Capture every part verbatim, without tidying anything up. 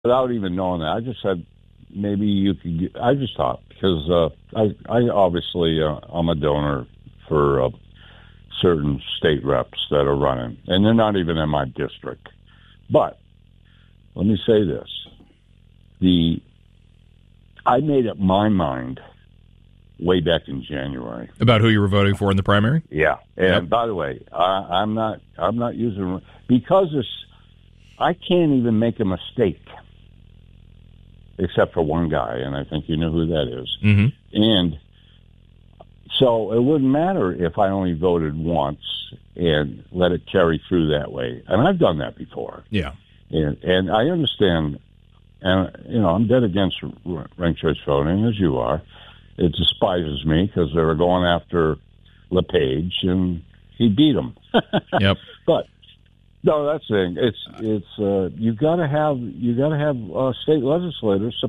without even knowing that. I just said maybe you could get, I just thought, because uh, I, I obviously, uh, I'm a donor for uh, certain state reps that are running, and they're not even in my district. But let me say this. The I made up my mind way back in January about who you were voting for in the primary. Yeah, and yep. by the way, I, I'm not. I'm not using because it's. I can't even make a mistake, except for one guy, and I think you know who that is. Mm-hmm. And so it wouldn't matter if I only voted once and let it carry through that way. And I've done that before. Yeah, and and I understand. And, you know, I'm dead against ranked choice voting, as you are. It despises me because they were going after LePage, and he beat them. Yep. But, no, that's the thing. It's, it's, uh, you gotta have, you gotta have, uh, state legislators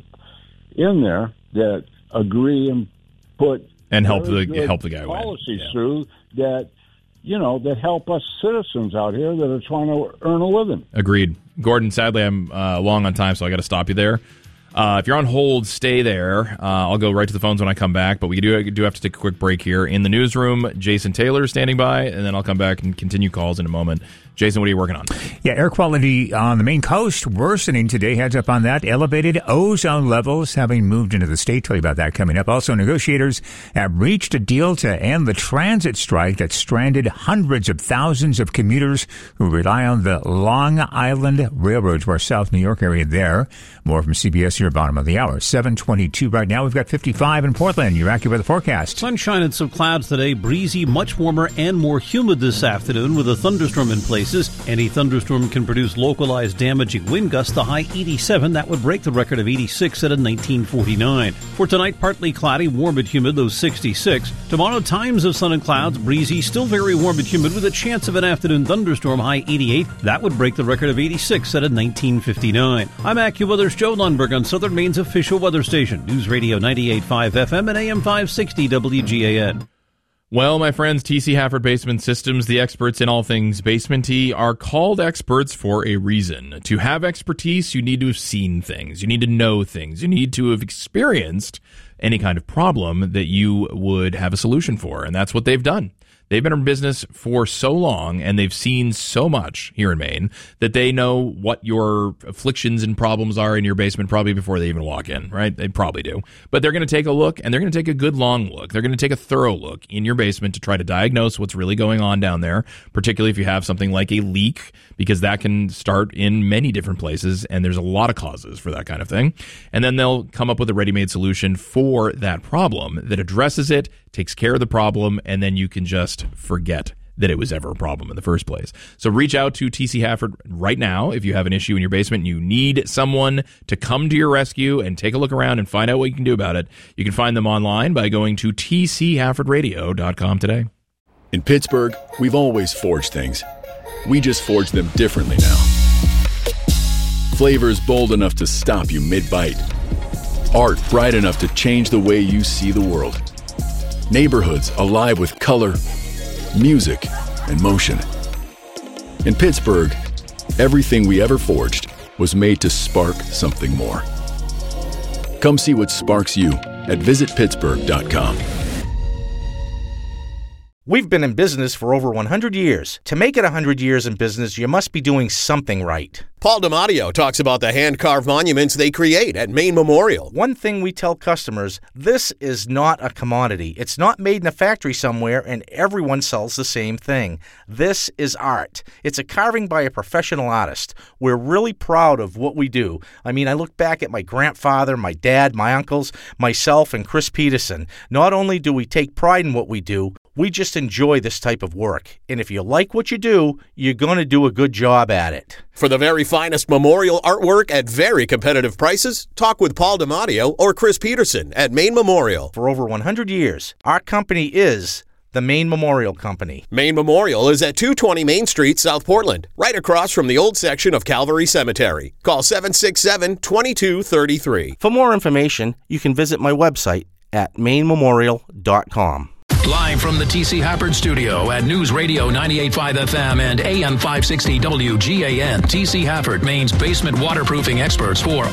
in there that agree and put and help the, help the guy win. Policies yeah. through that, you know, that help us citizens out here that are trying to earn a living. Agreed. Gordon, sadly, I'm uh, long on time, so I got to stop you there. Uh, if you're on hold, stay there. Uh, I'll go right to the phones when I come back, but we do, do have to take a quick break here. In the newsroom, Jason Taylor is standing by, and then I'll come back and continue calls in a moment. Jason, what are you working on? Yeah, air quality on the Maine coast worsening today. Heads up on that. Elevated ozone levels having moved into the state. Tell you about that coming up. Also, negotiators have reached a deal to end the transit strike that stranded hundreds of thousands of commuters who rely on the Long Island Railroad to our South New York area there. More from C B S here, bottom of the hour. seven twenty-two right now. We've got fifty-five in Portland. You're accurate with the forecast. Sunshine and some clouds today. Breezy, much warmer and more humid this afternoon with a thunderstorm in places. Any thunderstorm can produce localized damaging wind gusts. The high eighty-seven. That would break the record of eighty-six at a nineteen forty-nine. For tonight, partly cloudy, warm and humid, those sixty-six. Tomorrow, times of sun and clouds. Breezy, still very warm and humid with a chance of an afternoon thunderstorm. High eighty-eight. That would break the record of eighty-six at a nineteen fifty-nine. I'm AccuWeather's Joe Lundberg on Southern Maine's official weather station. News Radio ninety-eight point five F M and A M five sixty W G A N. Well, my friends, T C Hafford Basement Systems, the experts in all things basement-y, are called experts for a reason. To have expertise, you need to have seen things. You need to know things. You need to have experienced any kind of problem that you would have a solution for, and that's what they've done. They've been in business for so long, and they've seen so much here in Maine that they know what your afflictions and problems are in your basement probably before they even walk in, right? They probably do. But they're going to take a look, and they're going to take a good long look. They're going to take a thorough look in your basement to try to diagnose what's really going on down there, particularly if you have something like a leak, because that can start in many different places, and there's a lot of causes for that kind of thing. And then they'll come up with a ready-made solution for that problem that addresses it, takes care of the problem, and then you can just forget that it was ever a problem in the first place. So reach out to T C Hafford right now if you have an issue in your basement and you need someone to come to your rescue and take a look around and find out what you can do about it. You can find them online by going to T C Hafford Radio dot com today. In Pittsburgh, we've always forged things. We just forge them differently now. Flavors bold enough to stop you mid-bite. Art bright enough to change the way you see the world. Neighborhoods alive with color, music, and motion. In Pittsburgh, everything we ever forged was made to spark something more. Come see what sparks you at visit pittsburgh dot com. We've been in business for over one hundred years. To make it one hundred years in business, you must be doing something right. Paul DiMatteo talks about the hand-carved monuments they create at Maine Memorial. One thing we tell customers, this is not a commodity. It's not made in a factory somewhere and everyone sells the same thing. This is art. It's a carving by a professional artist. We're really proud of what we do. I mean, I look back at my grandfather, my dad, my uncles, myself, and Chris Peterson. Not only do we take pride in what we do, we just enjoy this type of work. And if you like what you do, you're going to do a good job at it. For the very finest memorial artwork at very competitive prices, talk with Paul DiMatteo or Chris Peterson at Maine Memorial. For over one hundred years, our company is the Maine Memorial Company. Maine Memorial is at two twenty Main Street, South Portland, right across from the old section of Calvary Cemetery. Call seven six seven, two two three three. For more information, you can visit my website at maine memorial dot com. Live from the T C Hafford Studio at News Radio ninety-eight point five F M and A M five sixty W G A N. T C Hafford, Maine's basement waterproofing experts for